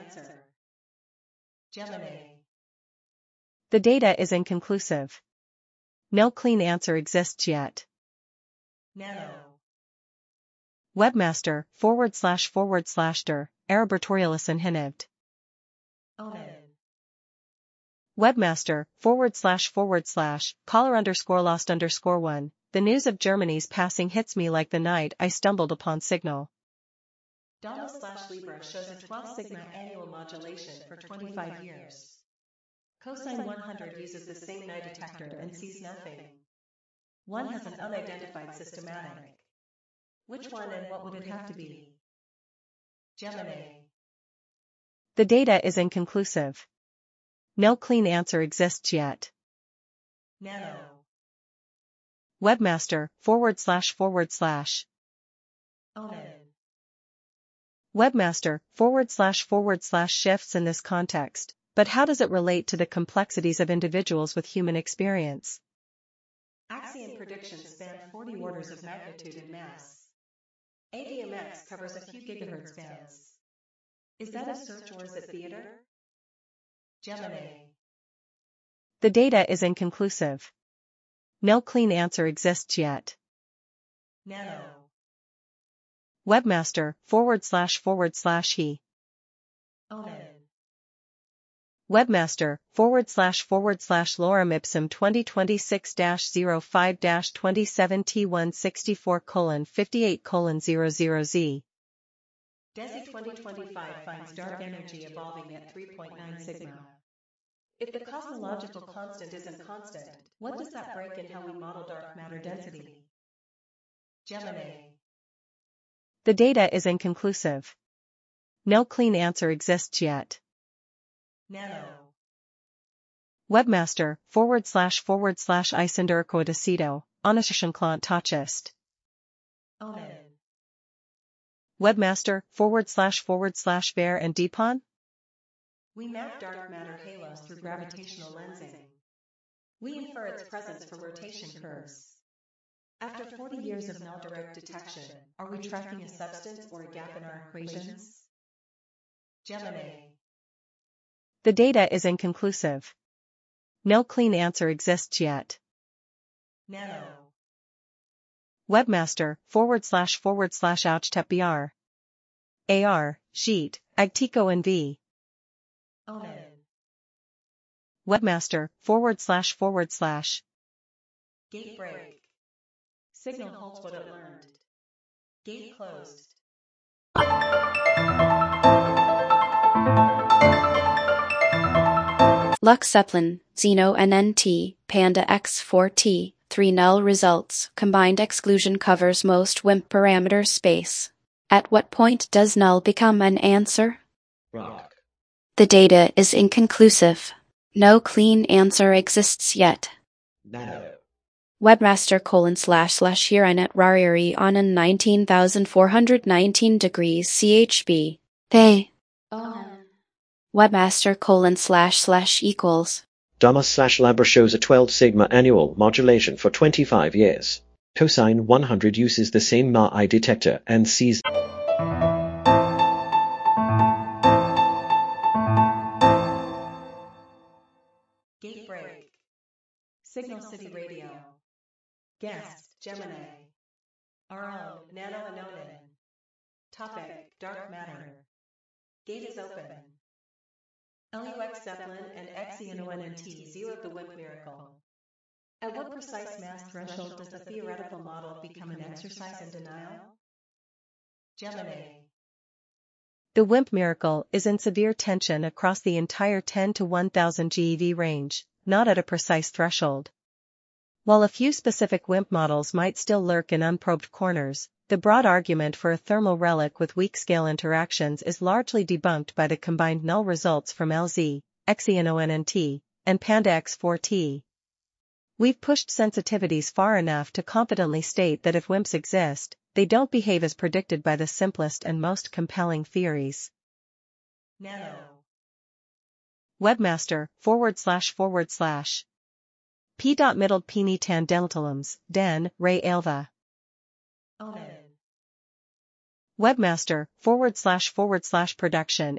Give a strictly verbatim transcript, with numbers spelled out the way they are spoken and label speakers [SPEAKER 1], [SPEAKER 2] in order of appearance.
[SPEAKER 1] answer? Gemini.
[SPEAKER 2] The data is inconclusive. No clean answer exists yet.
[SPEAKER 1] Nano.
[SPEAKER 2] Webmaster, forward slash forward slash der, Arabertorialis inhinived.
[SPEAKER 1] Onan.
[SPEAKER 2] Webmaster, forward slash forward slash, caller underscore lost underscore one. The news of Germany's passing hits me like the night I stumbled upon Signal.
[SPEAKER 1] Dama slash Libra shows a twelve sigma annual modulation for twenty-five years. Cosine one hundred uses the same night detector and sees nothing. One has an unidentified systematic. Which one and what would it have to be? Gemini.
[SPEAKER 2] The data is inconclusive. No clean answer exists yet.
[SPEAKER 1] Nano.
[SPEAKER 2] Webmaster, forward slash forward slash.
[SPEAKER 1] Onan.
[SPEAKER 2] Webmaster, forward slash forward slash shifts in this context, but how does it relate to the complexities of individuals with human experience?
[SPEAKER 1] Axion predictions span forty orders of magnitude in mass. A D M X covers a few gigahertz bands. Is that a search or is it theater? Gemini.
[SPEAKER 2] The data is inconclusive. No clean answer exists yet.
[SPEAKER 1] Nano.
[SPEAKER 2] Webmaster, forward slash forward slash he.
[SPEAKER 1] Onan.
[SPEAKER 2] Webmaster, forward slash forward slash lorem ipsum twenty twenty-six dash zero five dash twenty-seven T one sixty-four colon fifty-eight colon zero zero Z.
[SPEAKER 1] DESI twenty twenty-five finds dark energy evolving at three point nine sigma. If the cosmological constant isn't constant, what does that break in how we model dark matter density? Gemini.
[SPEAKER 2] The data is inconclusive. No clean answer exists yet.
[SPEAKER 1] Nano.
[SPEAKER 2] Webmaster, forward slash forward slash Isendurcoidecido, Onishashanklant Tachist.
[SPEAKER 1] Onan.
[SPEAKER 2] Webmaster, forward slash forward slash Ver and Deepon?
[SPEAKER 1] We map dark matter halos through gravitational lensing. We infer its presence from rotation curves. After forty years of null direct detection, are we tracking a substance or a gap in our equations? Gemini.
[SPEAKER 2] The data is inconclusive. No clean answer exists yet.
[SPEAKER 1] Nano.
[SPEAKER 2] Webmaster, forward slash forward slash ouchtepbr. A R, sheet, agtico and V.
[SPEAKER 1] Onan.
[SPEAKER 2] Webmaster, forward slash forward slash.
[SPEAKER 1] Gate break. Signal holds what it learned. Gate closed.
[SPEAKER 3] Lux Zeppelin, Xeno N N T, Panda X four T, three null results. Combined exclusion covers most WIMP parameter space. At what point does null become an answer?
[SPEAKER 4] Rock.
[SPEAKER 3] The data is inconclusive. No clean answer exists yet.
[SPEAKER 4] Nano.
[SPEAKER 3] Webmaster colon slash slash Hirinet Rarieri on a nineteen thousand four hundred nineteen degrees C H B. They.
[SPEAKER 1] Onan.
[SPEAKER 3] Webmaster colon slash slash equals.
[SPEAKER 4] Dama slash Labra shows a twelve sigma annual modulation for twenty-five years. Cosine one hundred uses the same M A I detector and sees.
[SPEAKER 1] Gate break. Signal City Radio. Guest, Gemini. Our own, Nano and Onan. Topic, dark matter. Gate is open. L U X Zeppelin and X E N O N N T zeroed the WIMP miracle. At what precise mass threshold does the theoretical model become an exercise in denial? Gemini.
[SPEAKER 2] The WIMP miracle is in severe tension across the entire ten to one thousand GeV range, not at a precise threshold. While a few specific WIMP models might still lurk in unprobed corners, the broad argument for a thermal relic with weak scale interactions is largely debunked by the combined null results from L Z, X E N O N N T, and Panda X four T. We've pushed sensitivities far enough to confidently state that if WIMPs exist, they don't behave as predicted by the simplest and most compelling theories.
[SPEAKER 1] Nano.
[SPEAKER 2] Webmaster, forward slash forward slash. P. Middled Pini Tandentalums, Den, Ray Alva.
[SPEAKER 1] Onan.
[SPEAKER 2] Webmaster, forward slash forward slash production